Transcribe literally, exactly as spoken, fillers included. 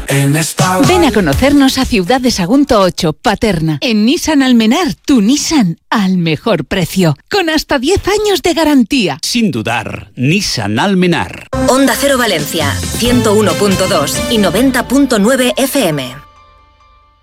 En esta... Ven a conocernos a Ciudad de Sagunto ocho, Paterna. En Nissan Almenar, tu Nissan al mejor precio. Con hasta diez años de garantía. Sin dudar, Nissan Almenar. Onda Cero Valencia, ciento uno punto dos y noventa punto nueve F M.